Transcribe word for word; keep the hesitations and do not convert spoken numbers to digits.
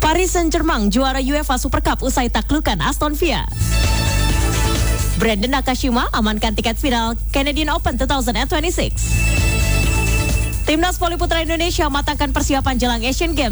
Paris Saint-Germain juara UEFA Super Cup usai taklukan Aston Villa. Brandon Nakashima amankan tiket final Canadian Open dua ribu dua puluh enam. Timnas voli putra Indonesia matangkan persiapan jelang Asian Games